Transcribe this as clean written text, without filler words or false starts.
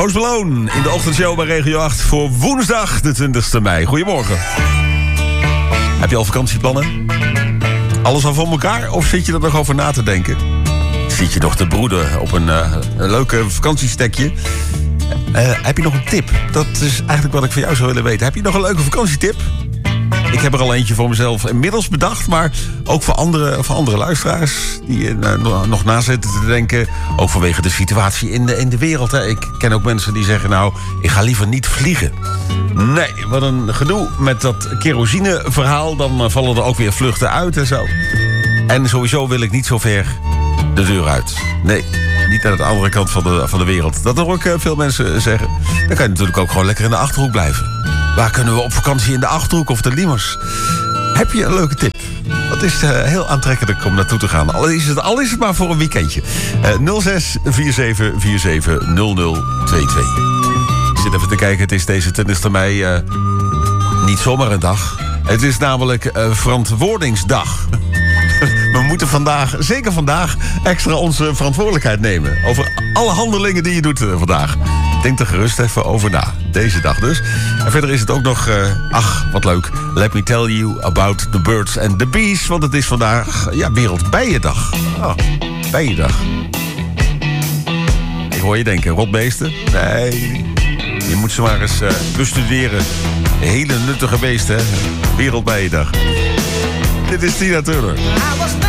Post Malone in de ochtendshow bij Regio 8 voor woensdag de 20e mei. Goedemorgen. Heb je al vakantieplannen? Alles al voor elkaar of zit je er nog over na te denken? Zit je nog te broeden op een leuke vakantiestekje? Heb je nog een tip? Dat is eigenlijk wat ik van jou zou willen weten. Heb je nog een leuke vakantietip? Ik heb er al eentje voor mezelf inmiddels bedacht, maar ook voor andere luisteraars die nog na zitten te denken. Ook vanwege de situatie in de wereld. Hè. Ik ken ook mensen die zeggen, nou, ik ga liever niet vliegen. Nee, wat een gedoe met dat kerosineverhaal. Dan vallen er ook weer vluchten uit en zo. En sowieso wil ik niet zo ver de deur uit. Nee, niet naar de andere kant van de wereld. Dat hoor ik veel mensen zeggen. Dan kan je natuurlijk ook gewoon lekker in de Achterhoek blijven. Waar kunnen we op vakantie in de Achterhoek of de Liemers? Heb je een leuke tip? Dat is heel aantrekkelijk om naartoe te gaan. Al is het maar voor een weekendje. 06 47 47 0022. Ik zit even te kijken, het is deze 20e mei niet zomaar een dag. Het is namelijk verantwoordingsdag. We moeten zeker vandaag, extra onze verantwoordelijkheid nemen. Over alle handelingen die je doet vandaag. Denk er gerust even over na. Deze dag dus. En verder is het ook nog, wat leuk. Let me tell you about the birds and the bees. Want het is vandaag, Wereldbijendag. Oh, Bijendag. Ik hoor je denken, rotbeesten? Nee, je moet ze maar eens bestuderen. Hele nuttige beesten, hè. Wereldbijendag. Dit is Tina Turner.